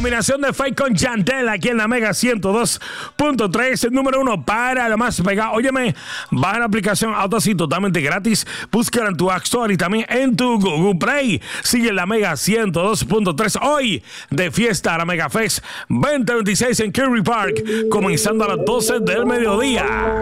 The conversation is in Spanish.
Combinación de Fake con Chantel aquí en la Mega 102.3, el número 1 para la más pegada. Óyeme, baja la aplicación Autosí totalmente gratis. Búscala en tu App Store y también en tu Google Play. Sigue la Mega 102.3 hoy de fiesta a la Mega Fest 2026 en Kerry Park, comenzando a las 12 del mediodía.